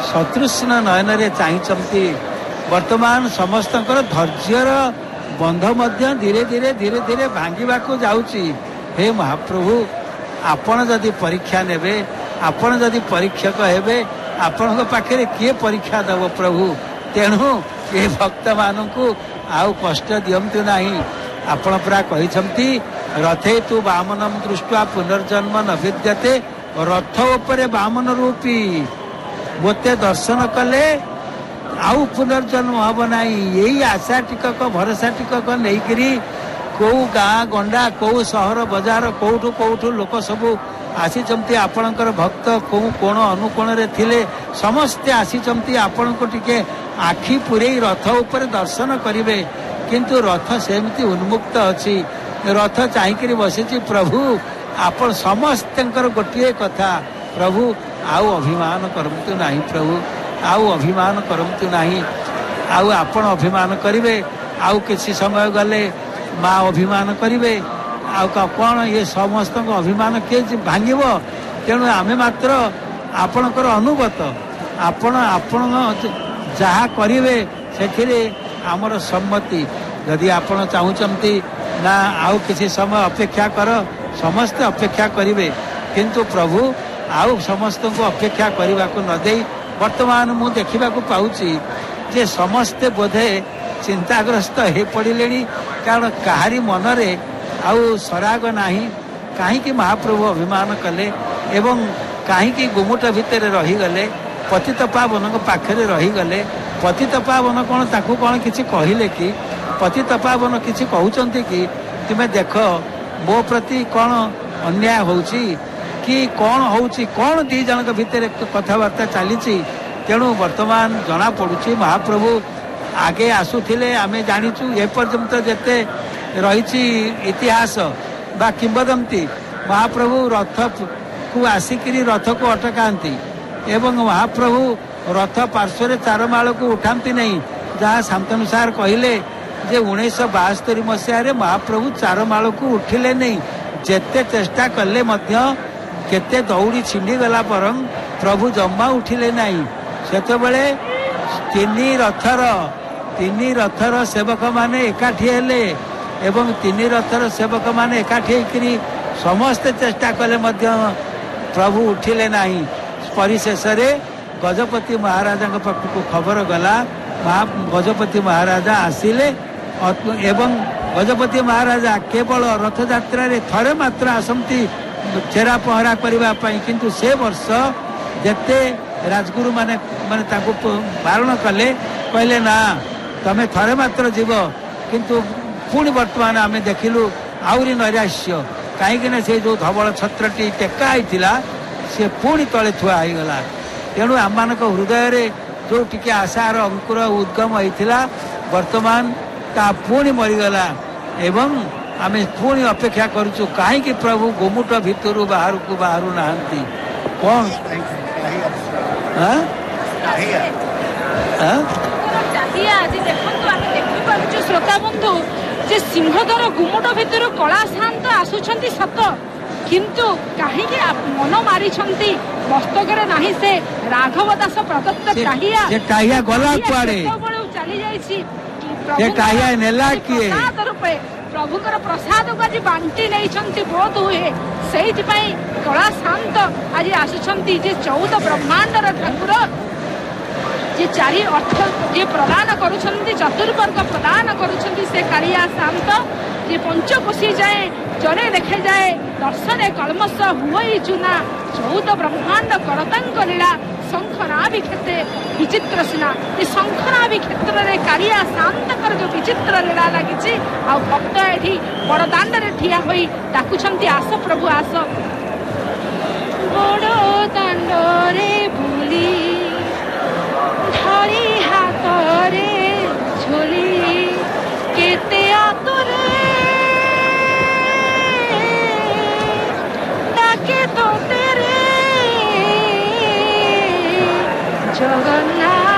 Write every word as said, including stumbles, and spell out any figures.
शत्रुष्ण नयन चाहती वर्तमान समस्त धैर्यर बंध धीरे धीरे धीरे धीरे भांगा जाऊँगी। हे महाप्रभु आपण जदि परीक्षा नेबे आपण जदि परीक्षक हेबे आपण पाखे किए परीक्षा दब प्रभु तेणु ये भक्त मानू आउ कष्ट दियंतु नहीं। आपण परा कहिसंती रथे तु वामनम दृष्ट्वा पुनर्जन्म न विद्यते रथ उपरे वामन रूपी मोते दर्शन कले आउ पुनर्जन्म हम ना। यही आशा टिकक भरोसा टिकक नहींकरी कौ गाँ गंडा कौ सहर बजार कौठू कौठू लोक सबू आसीचंती आपणकर भक्त कौ कोण अनुकोण रे थिले समस्ते आसीचंती आपण को टिके आखि पुरे रथ ऊपर दर्शन करिवे किंतु रथ सेमती उन्मुक्त अछि। रथ चाहिकरी बसिची प्रभु आपण समस्तंकर गोटिए कथा प्रभु आउ अभिमान करमतु नाही प्रभु आउ अभिमान करमतु नाही आउ आपण अभिमान करिवे आउ किसी समय गले माँ अभिमान करिवे आउ कौन ये समस्त अभिमान किए भांगिब। तेणु आमे मात्र आपणकर अनुगत आपण आपण जहा करिवे सेथिरे आमर सम्मति यदि आपण चाहूचंती ना आउ किसी समय अपेक्षा कर समस्त अपेक्षा करिवे किंतु प्रभु आउ समस्त को अपेक्षा करने को न दे वर्तमान मु देखा पाऊँची जे समस्ते बोधे चिंताग्रस्त हो पड़े कारण कहारी मनरे आउ सराग नाही कहीं महाप्रभु अभिमान कले एवं कहीं गुमुट भितर रहीगले पतित पावन पाखरे रहीगले पतित पावन कौन ताकू कौन किसी कहले कि पतित पावन किसी कहते कि तुम्हें देख मो प्रति कौन अन्याय होची कि कौन होची कौन दी जन भितर कथबार्ता चली तेणु वर्तमान जना पड़ुची महाप्रभु आगे आसुथिले आमे जानिचु ए पर्यंत जेते रही इतिहास बा किंबदंती महाप्रभु रथ को आसिकी रथ को अटकाती एवं महाप्रभु रथ पार्श्व चारमाल को उठाती नहीं जहाँ शांतनु सार कहले जे उन्नीस बास्तरी मसीह महाप्रभु चारमाल को उठिले नहीं जेते चेष्टा कले मध्य केते दौड़ी छिंडी गला परम प्रभु जम्मा उठिले नहीं सेतबेले तीन रथर तीन रथर सेवक माने एकाठी हेले एवं तीन रथर सेवक माने एकाठी होकरी समस्ते चेष्टा कले मध्य प्रभु उठिले नहीं। परिशेष गजपति महाराजा पाखक खबर गला गजपति महाराजा आसिले एवं गजपति महाराजा केवल रथ यात्रा रे थरे मात्र आसंती छेरा पहरा करने किंतु से वर्ष जेते राजगुरु माने माने ताको बारण कले कहले ना तमे थरे मात्र जीव किंतु पुणी वर्तमान आमे देखिलु आउरी नैराश्य कहीं से जो धवल छत्रटी टेका होता सी पुणी तले थुआ होगला। तेणु आम हृदय रे जो टिके आशार अंकुर उद्गम होता वर्तमान ता पुणी मरीगला एवं आमे पुणी अपेक्षा करूँ कहीं प्रभु गोमुट भितर बाहर को बाहर नहांती कौन श्रोता बंधु जे सिंहदर गुमुट भितर कला शांत आसुछंती सत किंतु कहीं मन मारी मस्तक नहीं से राघव दास प्रदत्त काहिया काहिया गला कुआड़े चली जाइछि ये काहिया नेला किए रूपे प्रभुकर प्रसाद को आज बांटी नहीं बहुत हुए से कला शांत आज आसुछंती जे चौदह ब्रह्मांडर ठाकुर जे चारि अर्थ जे प्रदान करुछंती चतुर्वर्ग प्रदान करुछंती से कालिया शांत जे पंचकोशी जाए जरे देखे जाए दर्शने कलमस हुई चुना चौदह ब्रह्मांड करतंक लीला शंखनाभि क्षेत्रे विचित्र सिना ये शंखनाभि क्षेत्र में कालिया शांत जो विचित्र लीला लगी आ भक्त ये बड़ दाण्ड में ठिया होई डाकुछंती आस प्रभु आस बड़ दाण्ड रे बुली धरी हाथ रे झोली केते आतुरे डाके तो तेरे जगन्नाथ